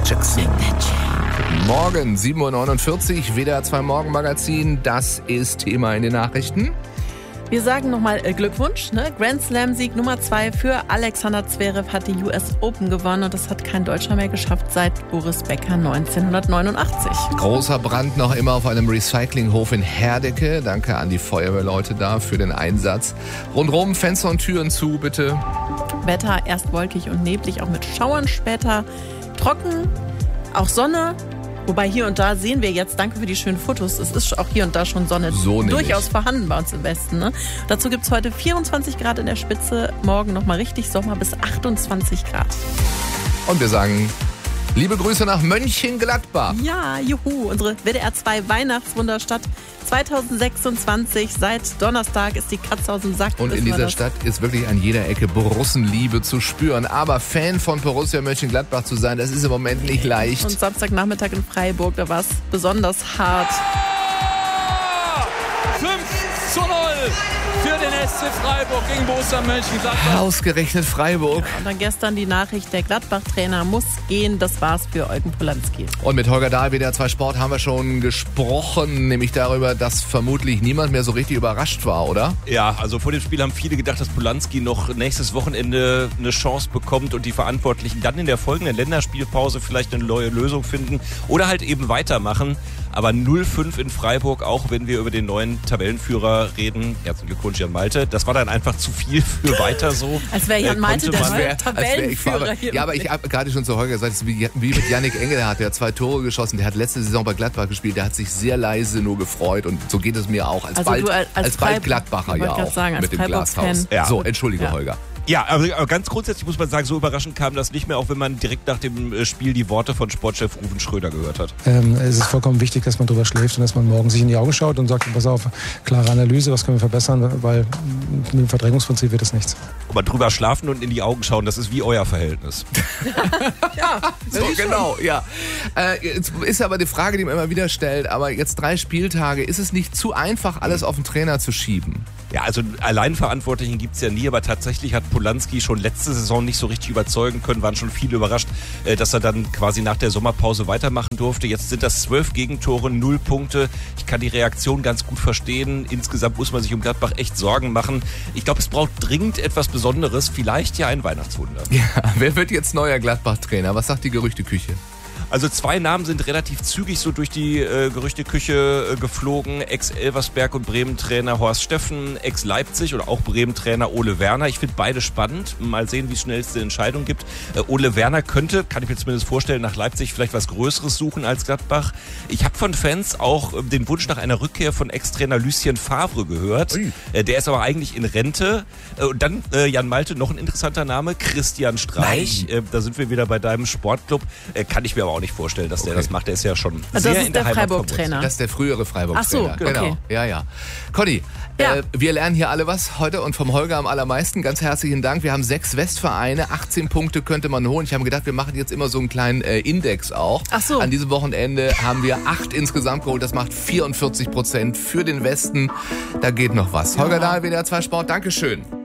Jackson. Morgen, 7:49 Uhr, WDR 2 Morgenmagazin. Das ist Thema in den Nachrichten. Wir sagen nochmal Glückwunsch. Ne? Grand Slam-Sieg Nummer 2 für Alexander Zverev hat die US Open gewonnen und das hat kein Deutscher mehr geschafft seit Boris Becker 1989. Großer Brand noch immer auf einem Recyclinghof in Herdecke. Danke an die Feuerwehrleute da für den Einsatz. Rundherum Fenster und Türen zu, bitte. Wetter erst wolkig und neblig, auch mit Schauern später. Trocken, auch Sonne. Wobei hier und da sehen wir jetzt, danke für die schönen Fotos, es ist auch hier und da schon Sonne so durchaus vorhanden bei uns im Westen. Ne? Dazu gibt es heute 24 Grad in der Spitze, morgen nochmal richtig Sommer bis 28 Grad. Und wir sagen liebe Grüße nach Mönchengladbach. Ja, juhu, unsere WDR 2 Weihnachtswunderstadt 2026. Seit Donnerstag ist die Katze aus dem Sack. Und in dieser Stadt ist wirklich an jeder Ecke Borussenliebe zu spüren. Aber Fan von Borussia Mönchengladbach zu sein, das ist im Moment nicht leicht. Und Samstagnachmittag in Freiburg, da war es besonders hart. 5:0 für den SC Freiburg gegen Borussia Mönchengladbach. Ausgerechnet Freiburg. Ja, und dann gestern die Nachricht, der Gladbach-Trainer muss gehen. Das war's für Eugen Polanski. Und mit Holger Dahl, WDR 2 Sport, haben wir schon gesprochen, nämlich darüber, dass vermutlich niemand mehr so richtig überrascht war, oder? Ja, also vor dem Spiel haben viele gedacht, dass Polanski noch nächstes Wochenende eine Chance bekommt und die Verantwortlichen dann in der folgenden Länderspielpause vielleicht eine neue Lösung finden oder halt eben weitermachen. Aber 0:5 in Freiburg, auch wenn wir über den neuen Tabellenführer reden. Herzlichen Glückwunsch, Jan Malte. Das war dann einfach zu viel für weiter so. Als wäre Jan Malte der neue Tabellenführer hier. Ja, aber ich habe gerade schon zu Holger gesagt, es ist wie mit Yannick Engelhardt, der hat 2 Tore geschossen. Der hat letzte Saison bei Gladbach gespielt. Der hat sich sehr leise nur gefreut. Und so geht es mir auch. Als bald Gladbacher ja auch. Sagen, mit dem Glashaus. Ja. So, entschuldige Holger. Ja, aber ganz grundsätzlich muss man sagen, so überraschend kam das nicht mehr, auch wenn man direkt nach dem Spiel die Worte von Sportchef Ruven Schröder gehört hat. Es ist vollkommen wichtig, dass man drüber schläft und dass man morgen sich in die Augen schaut und sagt, pass auf, klare Analyse, was können wir verbessern, weil mit dem Verdrängungsprinzip wird es nichts. Aber drüber schlafen und in die Augen schauen, das ist wie euer Verhältnis. Ja, so genau, ja. Jetzt ist aber die Frage, die man immer wieder stellt, aber jetzt 3 Spieltage, ist es nicht zu einfach, alles auf den Trainer zu schieben? Ja, also Alleinverantwortlichen gibt's ja nie, aber tatsächlich hat Polanski schon letzte Saison nicht so richtig überzeugen können, waren schon viele überrascht, dass er dann quasi nach der Sommerpause weitermachen durfte. Jetzt sind das 12 Gegentore, 0 Punkte. Ich kann die Reaktion ganz gut verstehen. Insgesamt muss man sich um Gladbach echt Sorgen machen. Ich glaube, es braucht dringend etwas Besonderes, vielleicht ja ein Weihnachtswunder. Ja, wer wird jetzt neuer Gladbach-Trainer? Was sagt die Gerüchteküche? Also 2 Namen sind relativ zügig so durch die Gerüchteküche geflogen. Ex-Elversberg und Bremen-Trainer Horst Steffen, Ex-Leipzig oder auch Bremen-Trainer Ole Werner. Ich finde beide spannend. Mal sehen, wie schnell es die Entscheidung gibt. Ole Werner könnte, kann ich mir zumindest vorstellen, nach Leipzig vielleicht was Größeres suchen als Gladbach. Ich habe von Fans auch den Wunsch nach einer Rückkehr von Ex-Trainer Lucien Favre gehört. Der ist aber eigentlich in Rente. Und dann, Jan Malte, noch ein interessanter Name, Christian Streich. Da sind wir wieder bei deinem Sportclub. Kann ich mir aber auch nicht vorstellen, dass der das macht. Der ist ja schon also sehr in der Heimat Freiburg-Trainer. Das ist der frühere Freiburg-Trainer. Ach so, okay. Genau. Ja. Conny, wir lernen hier alle was heute und vom Holger am allermeisten. Ganz herzlichen Dank. Wir haben 6 Westvereine, 18 Punkte könnte man holen. Ich habe gedacht, wir machen jetzt immer so einen kleinen Index auch. Ach so. An diesem Wochenende haben wir 8 insgesamt geholt. Das macht 44% für den Westen. Da geht noch was. Holger Dahl, WDR 2 Sport. Dankeschön.